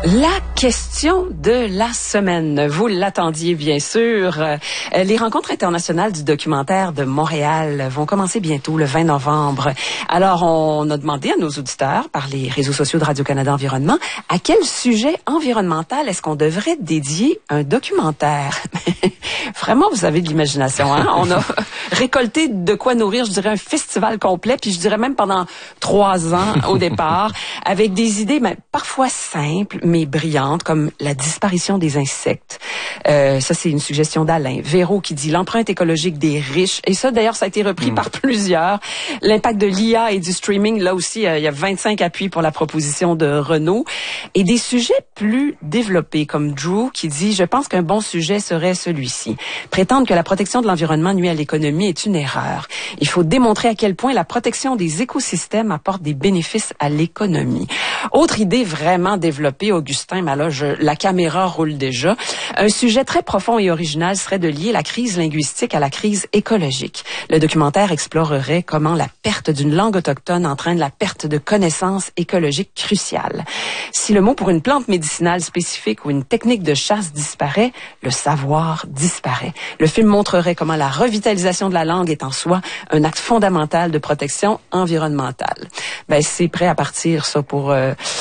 La question de la semaine, vous l'attendiez bien sûr. Les rencontres internationales du documentaire de Montréal vont commencer bientôt, le 20 novembre. Alors, on a demandé à nos auditeurs, par les réseaux sociaux de Radio-Canada Environnement, à quel sujet environnemental est-ce qu'on devrait dédier un documentaire? Vraiment, vous avez de l'imagination, hein? On a récolté de quoi nourrir, je dirais, un festival complet, puis je dirais même pendant 3 ans au départ, avec des idées parfois simples, mais brillantes, comme la disparition des insectes. Ça, c'est une suggestion d'Alain. Véro qui dit l'empreinte écologique des riches. Et ça, d'ailleurs, ça a été repris par plusieurs. L'impact de l'IA et du streaming. Là aussi, il y a 25 appuis pour la proposition de Renault. Et des sujets plus développés, comme Drew qui dit, je pense qu'un bon sujet serait celui-ci. Prétendre que la protection de l'environnement nuit à l'économie est une erreur. Il faut démontrer à quel point la protection des écosystèmes apporte des bénéfices à l'économie. Autre idée vraiment développée, Augustin, mais là, la caméra roule déjà. Un sujet très profond et original serait de lier la crise linguistique à la crise écologique. Le documentaire explorerait comment la perte d'une langue autochtone entraîne la perte de connaissances écologiques cruciales. Si le mot pour une plante médicinale spécifique ou une technique de chasse disparaît, le savoir disparaît. Le film montrerait comment la revitalisation de la langue est en soi un acte fondamental de protection environnementale. Ben, c'est prêt à partir, ça, pour,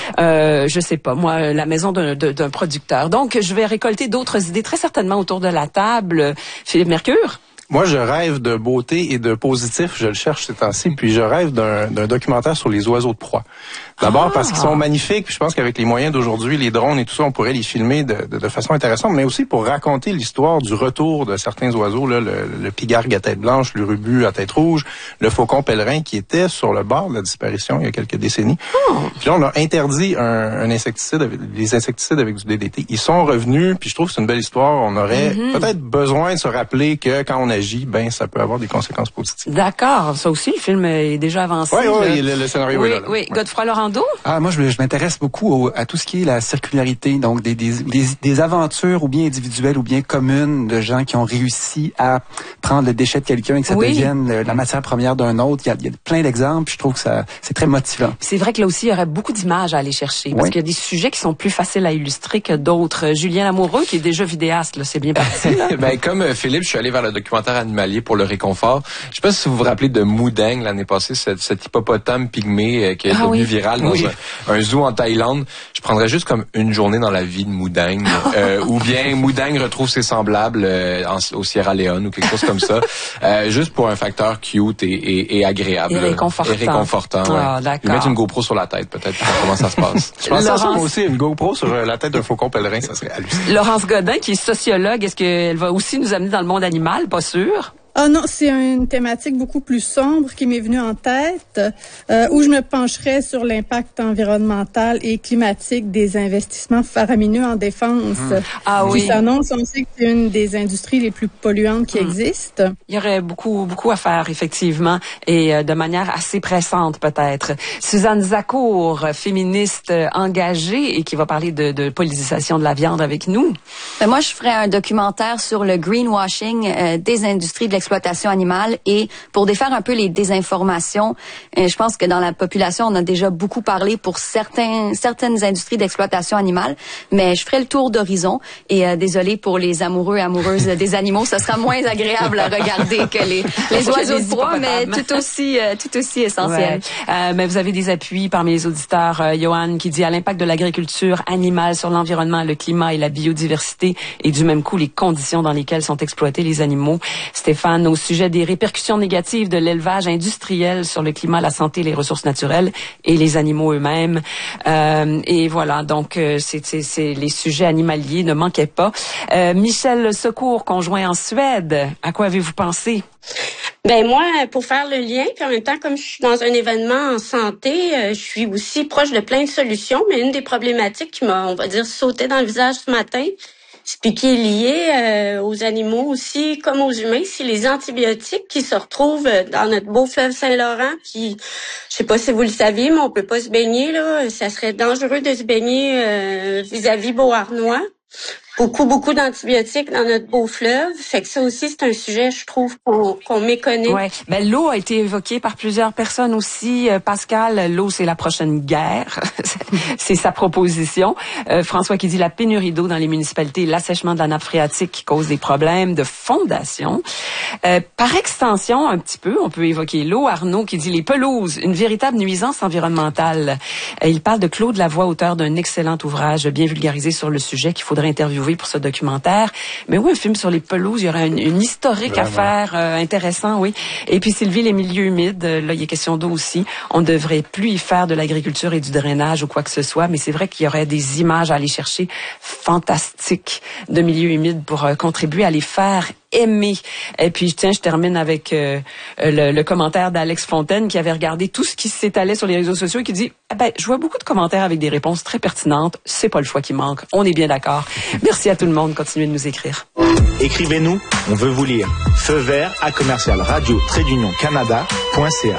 je sais pas, moi, la maison d'un producteur. Donc, je vais récolter d'autres idées très certainement autour de la table. Philippe Mercure? Moi, je rêve de beauté et de positif. Je le cherche ces temps-ci. Puis, je rêve d'un documentaire sur les oiseaux de proie. D'abord parce qu'ils sont magnifiques. Puis je pense qu'avec les moyens d'aujourd'hui, les drones et tout ça, on pourrait les filmer de façon intéressante. Mais aussi pour raconter l'histoire du retour de certains oiseaux. Là, le pigargue à tête blanche, l'urubu à tête rouge, le faucon pèlerin qui était sur le bord de la disparition il y a quelques décennies. Puis là, on a interdit un insecticide, les insecticides avec du DDT. Ils sont revenus. Puis je trouve que c'est une belle histoire. On aurait peut-être besoin de se rappeler que quand on agit, ben ça peut avoir des conséquences positives. D'accord. Ça aussi, le film est déjà avancé. Oui, le scénario est là. Oui, Godefroy Laurando? Moi, je m'intéresse beaucoup à tout ce qui est la circularité, donc des aventures ou bien individuelles ou bien communes de gens qui ont réussi à prendre le déchet de quelqu'un et que ça devienne la matière première d'un autre. Il y a plein d'exemples. Je trouve que c'est très motivant. C'est vrai que là aussi, il y aurait beaucoup d'images à aller chercher parce qu'il y a des sujets qui sont plus faciles à illustrer que d'autres. Julien Lamoureux, qui est déjà vidéaste, là, c'est bien parti. Là. Ben, comme Philippe, je suis allé vers le documentaire animalier pour le réconfort. Je sais pas si vous vous rappelez de Moudeng l'année passée, cet hippopotame pygmée qui est devenu viral dans un zoo en Thaïlande. Je prendrais juste comme une journée dans la vie de Moudeng. Ou bien Moudeng retrouve ses semblables au Sierra Leone ou quelque chose comme ça. Juste pour un facteur cute et agréable. Et réconfortant. Lui mettre une GoPro sur la tête, peut-être, pour voir comment ça se passe. Je pense à aussi une GoPro sur la tête d'un faucon pèlerin, ça serait hallucinant. Laurence Godin, qui est sociologue, est-ce qu'elle va aussi nous amener dans le monde animal? Pas sûr. Ah non, c'est une thématique beaucoup plus sombre qui m'est venue en tête, où je me pencherais sur l'impact environnemental et climatique des investissements faramineux en défense. Qui s'annonce, on sait que c'est une des industries les plus polluantes qui existent. Il y aurait beaucoup à faire, effectivement, et de manière assez pressante, peut-être. Suzanne Zacour, féministe engagée et qui va parler de pollinisation de la viande avec nous. Moi, je ferais un documentaire sur le greenwashing des industries de l'exploitation animale et pour défaire un peu les désinformations. Je pense que dans la population, on a déjà beaucoup parlé pour certaines industries d'exploitation animale, mais je ferai le tour d'horizon et désolé pour les amoureux et amoureuses des animaux, ça sera moins agréable à regarder que les oiseaux de proie, mais tout aussi essentiel. Mais vous avez des appuis parmi les auditeurs. Johan qui dit à l'impact de l'agriculture animale sur l'environnement, le climat et la biodiversité et du même coup les conditions dans lesquelles sont exploités les animaux. Stéphane, au sujet des répercussions négatives de l'élevage industriel sur le climat, la santé, les ressources naturelles et les animaux eux-mêmes. Et voilà, donc c'est les sujets animaliers ne manquaient pas. Michel Secours, conjoint en Suède, à quoi avez-vous pensé? Ben moi, pour faire le lien, puis en même temps, comme je suis dans un événement en santé, je suis aussi proche de plein de solutions, mais une des problématiques qui m'a, on va dire, sauté dans le visage ce matin, puis qui est lié aux animaux aussi comme aux humains, c'est les antibiotiques qui se retrouvent dans notre beau fleuve Saint-Laurent. Puis, je sais pas si vous le saviez, mais on peut pas se baigner là. Ça serait dangereux de se baigner vis-à-vis Beauharnois. beaucoup d'antibiotiques dans notre beau fleuve. Fait que ça aussi, c'est un sujet, je trouve, qu'on méconnaît. Ouais. Ben, l'eau a été évoquée par plusieurs personnes aussi. Pascal, l'eau, c'est la prochaine guerre. C'est sa proposition. François qui dit la pénurie d'eau dans les municipalités, l'assèchement de la nappe phréatique qui cause des problèmes de fondation. Par extension, un petit peu, on peut évoquer l'eau. Arnaud qui dit les pelouses, une véritable nuisance environnementale. Il parle de Claude Lavoie, auteur d'un excellent ouvrage bien vulgarisé sur le sujet qu'il faudrait interviewer pour ce documentaire. Mais oui, un film sur les pelouses, il y aurait une historique à faire intéressant, oui. Et puis Sylvie, les milieux humides, là, il y a question d'eau aussi. On ne devrait plus y faire de l'agriculture et du drainage ou quoi que ce soit, mais c'est vrai qu'il y aurait des images à aller chercher fantastiques de milieux humides pour contribuer à les faire aimer. Et puis, tiens, je termine avec le commentaire d'Alex Fontaine qui avait regardé tout ce qui s'étalait sur les réseaux sociaux et qui dit je vois beaucoup de commentaires avec des réponses très pertinentes. C'est pas le choix qui manque. On est bien d'accord. Merci à tout le monde. Continuez de nous écrire. Écrivez-nous, on veut vous lire. Feu vert à commercial-radio-canada.ca.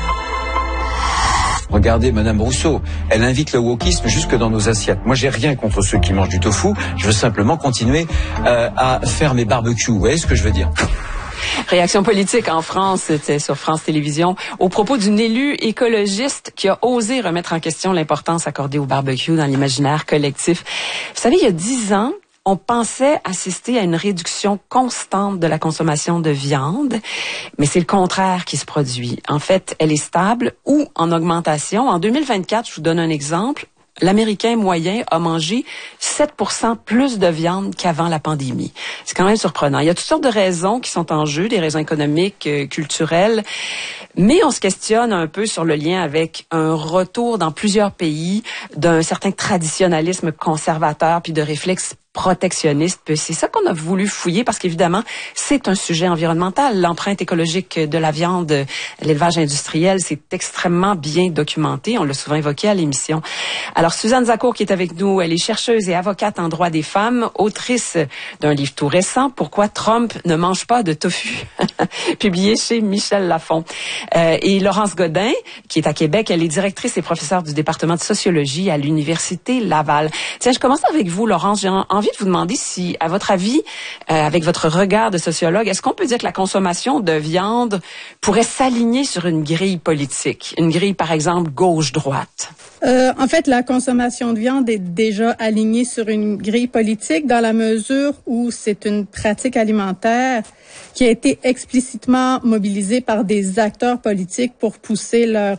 Regardez Madame Rousseau, elle invite le wokisme jusque dans nos assiettes. Moi, j'ai rien contre ceux qui mangent du tofu. Je veux simplement continuer à faire mes barbecues. Vous voyez ce que je veux dire? Réaction politique en France, c'était sur France Télévisions, au propos d'une élue écologiste qui a osé remettre en question l'importance accordée au barbecue dans l'imaginaire collectif. Vous savez, il y a 10 ans, on pensait assister à une réduction constante de la consommation de viande, mais c'est le contraire qui se produit. En fait, elle est stable ou en augmentation. En 2024, je vous donne un exemple, l'Américain moyen a mangé 7% plus de viande qu'avant la pandémie. C'est quand même surprenant. Il y a toutes sortes de raisons qui sont en jeu, des raisons économiques, culturelles, mais on se questionne un peu sur le lien avec un retour dans plusieurs pays d'un certain traditionnalisme conservateur puis de réflexes protectionniste. C'est ça qu'on a voulu fouiller parce qu'évidemment, c'est un sujet environnemental. L'empreinte écologique de la viande, l'élevage industriel, c'est extrêmement bien documenté. On l'a souvent évoqué à l'émission. Alors, Suzanne Zacour qui est avec nous, elle est chercheuse et avocate en droit des femmes, autrice d'un livre tout récent, Pourquoi Trump ne mange pas de tofu, publié chez Michel Lafon. Et Laurence Godin, qui est à Québec, elle est directrice et professeure du département de sociologie à l'Université Laval. Tiens, je commence avec vous, Laurence. J'ai envie de vous demander si, à votre avis, avec votre regard de sociologue, est-ce qu'on peut dire que la consommation de viande pourrait s'aligner sur une grille politique? Une grille, par exemple, gauche-droite? En fait, la consommation de viande est déjà alignée sur une grille politique dans la mesure où c'est une pratique alimentaire qui a été explicitement mobilisée par des acteurs politiques pour pousser leur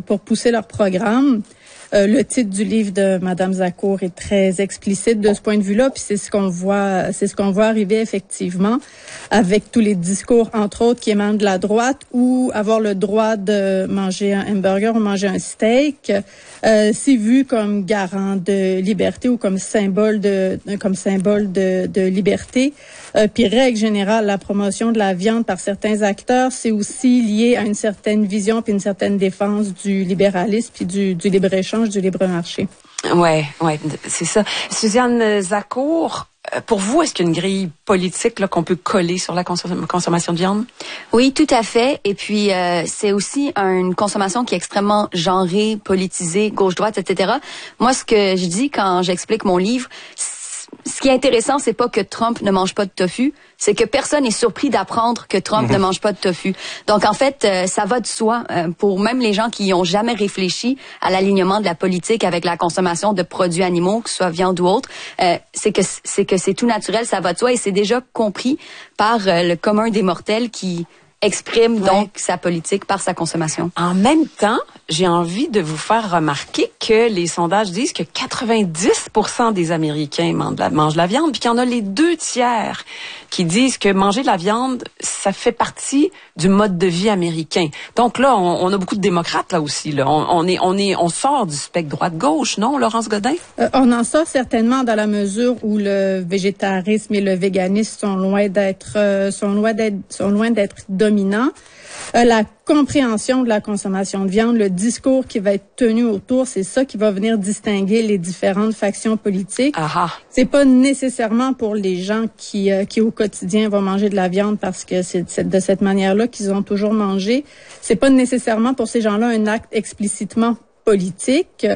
programme. Le titre du livre de Madame Zacour est très explicite de ce point de vue-là, puis c'est ce qu'on voit arriver effectivement avec tous les discours, entre autres, qui émanent de la droite, ou avoir le droit de manger un hamburger ou manger un steak, c'est vu comme garant de liberté ou comme symbole de liberté. Puis règle générale, la promotion de la viande par certains acteurs, c'est aussi lié à une certaine vision puis une certaine défense du libéralisme puis du libre-échange, du libre marché. Ouais, c'est ça. Suzanne Zacour, pour vous, est-ce qu'il y a une grille politique là qu'on peut coller sur la consommation de viande? Oui, tout à fait. Et puis, c'est aussi une consommation qui est extrêmement genrée, politisée, gauche-droite, etc. Moi, ce que je dis quand j'explique mon livre, ce qui est intéressant, c'est pas que Trump ne mange pas de tofu, c'est que personne est surpris d'apprendre que Trump ne mange pas de tofu. Donc, en fait, ça va de soi pour même les gens qui n'ont jamais réfléchi à l'alignement de la politique avec la consommation de produits animaux, que ce soit viande ou autre. C'est que c'est tout naturel, ça va de soi et c'est déjà compris par le commun des mortels qui exprime donc sa politique par sa consommation. En même temps, j'ai envie de vous faire remarquer que les sondages disent que 90% des Américains mangent la viande, puis qu'il y en a les 2/3 qui disent que manger de la viande, ça fait partie du mode de vie américain. Donc là, on a beaucoup de démocrates là aussi. Là. On sort du spectre droite-gauche, non, Laurence Godin? On en sort certainement dans la mesure où le végétarisme et le véganisme sont loin d'être dominants. La compréhension de la consommation de viande, le discours qui va être tenu autour, c'est ça qui va venir distinguer les différentes factions politiques. C'est pas nécessairement pour les gens qui au quotidien vont manger de la viande parce que c'est de cette manière-là qu'ils ont toujours mangé. C'est pas nécessairement pour ces gens-là un acte explicitement politique.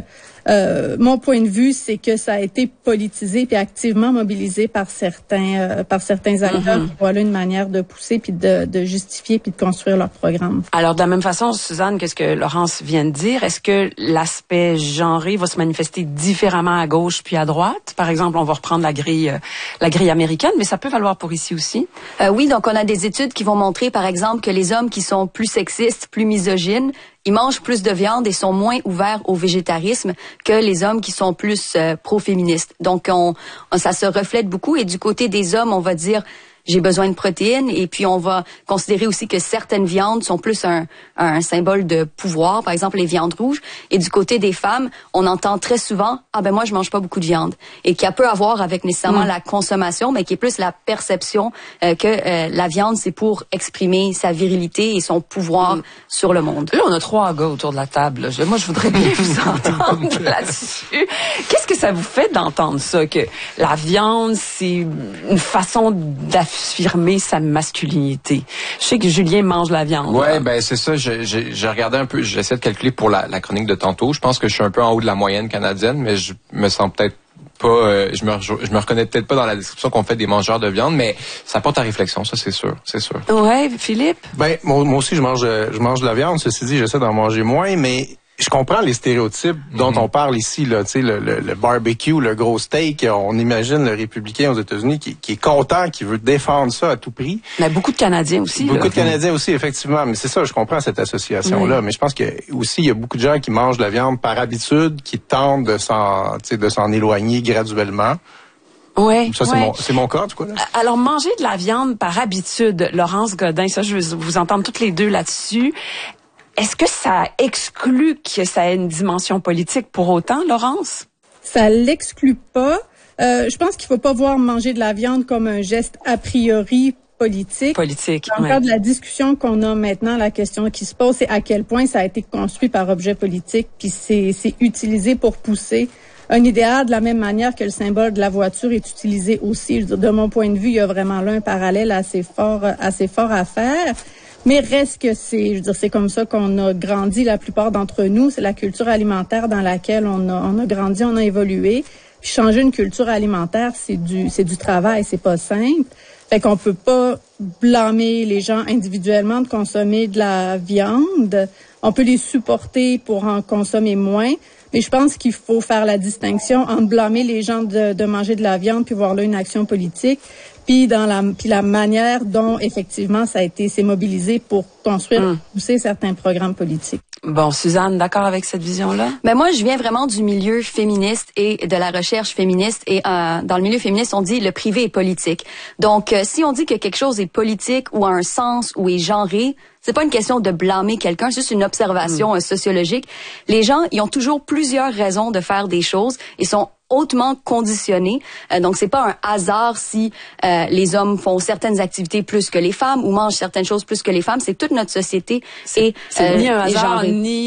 Mon point de vue, c'est que ça a été politisé puis activement mobilisé par certains acteurs. Voilà une manière de pousser puis de justifier puis de construire leur programme. Alors, de la même façon, Suzanne, qu'est-ce que Laurence vient de dire? Est-ce que l'aspect genré va se manifester différemment à gauche puis à droite? Par exemple, on va reprendre la grille américaine, mais ça peut valoir pour ici aussi. Oui, donc on a des études qui vont montrer, par exemple, que les hommes qui sont plus sexistes, plus misogynes, ils mangent plus de viande et sont moins ouverts au végétarisme que les hommes qui sont plus pro-féministes. Donc, ça se reflète beaucoup. Et du côté des hommes, on va dire, j'ai besoin de protéines. Et puis, on va considérer aussi que certaines viandes sont plus un symbole de pouvoir. Par exemple, les viandes rouges. Et du côté des femmes, on entend très souvent, moi, je mange pas beaucoup de viande. Et qui a peu à voir avec nécessairement la consommation, mais qui est plus la perception que la viande, c'est pour exprimer sa virilité et son pouvoir sur le monde. Là, on a 3 gars autour de la table. Moi, je voudrais bien vous entendre là-dessus. Qu'est-ce que ça vous fait d'entendre ça, que la viande, c'est une façon d'affirmer sa masculinité? Je sais que Julien mange la viande. Ouais, ben c'est ça. J'ai regardé un peu, j'essaie de calculer pour la chronique de tantôt. Je pense que je suis un peu en haut de la moyenne canadienne, mais je me sens peut-être pas, je me reconnais peut-être pas dans la description qu'on fait des mangeurs de viande, mais ça porte à réflexion, ça c'est sûr. Ouais, Philippe? Ben moi aussi je mange de la viande. Ceci dit, j'essaie d'en manger moins, mais je comprends les stéréotypes dont on parle ici, là, tu sais, le barbecue, le gros steak. On imagine le républicain aux États-Unis qui est content, qui veut défendre ça à tout prix. Mais beaucoup de Canadiens aussi. Beaucoup de Canadiens aussi, effectivement. Mais c'est ça, je comprends cette association-là. Mais je pense que aussi il y a beaucoup de gens qui mangent de la viande par habitude, qui tentent de s'en éloigner graduellement. Ouais. Ça, c'est mon cas, en tout cas. Là. Alors, manger de la viande par habitude, Laurence Godin, ça, je veux vous entendre toutes les deux là-dessus. Est-ce que ça exclut que ça ait une dimension politique pour autant, Laurence? Ça l'exclut pas. Je pense qu'il faut pas voir manger de la viande comme un geste a priori politique. Dans le cadre de la discussion qu'on a maintenant, la question qui se pose, c'est à quel point ça a été construit par objet politique, puis c'est utilisé pour pousser un idéal de la même manière que le symbole de la voiture est utilisé aussi. Je veux dire, de mon point de vue, il y a vraiment là un parallèle assez fort à faire. Mais reste que c'est comme ça qu'on a grandi la plupart d'entre nous. C'est la culture alimentaire dans laquelle on a grandi, on a évolué. Puis changer une culture alimentaire, c'est du travail, c'est pas simple. Fait qu'on peut pas blâmer les gens individuellement de consommer de la viande. On peut les supporter pour en consommer moins. Mais je pense qu'il faut faire la distinction entre blâmer les gens de manger de la viande puis voir là une action politique, puis la manière dont effectivement c'est mobilisé pour construire, pousser certains programmes politiques. Bon, Suzanne, d'accord avec cette vision-là? Ben moi, je viens vraiment du milieu féministe et de la recherche féministe. Et dans le milieu féministe, on dit le privé est politique. Donc, si on dit que quelque chose est politique ou a un sens ou est genré, c'est pas une question de blâmer quelqu'un, c'est juste une observation sociologique. Les gens, ils ont toujours plusieurs raisons de faire des choses. Ils sont hautement conditionnés. Donc, c'est pas un hasard si les hommes font certaines activités plus que les femmes ou mangent certaines choses plus que les femmes. C'est toute notre société. C'est ni un hasard,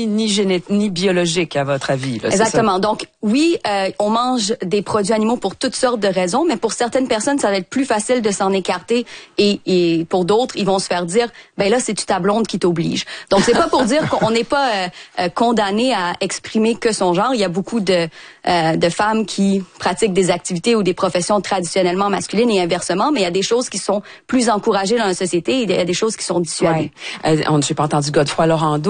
ni biologique, à votre avis. Là, exactement. C'est ça. Donc, oui, on mange des produits animaux pour toutes sortes de raisons, mais pour certaines personnes, ça va être plus facile de s'en écarter et pour d'autres, ils vont se faire dire, ben là, c'est-tu ta blonde qui t'oblige. Donc, c'est pas pour dire qu'on n'est pas condamné à exprimer que son genre. Il y a beaucoup de femmes qui pratiquent des activités ou des professions traditionnellement masculines et inversement, mais il y a des choses qui sont plus encouragées dans la société et il y a des choses qui sont dissuadées. Ouais. J'ai pas entendu Godefroy Laurando.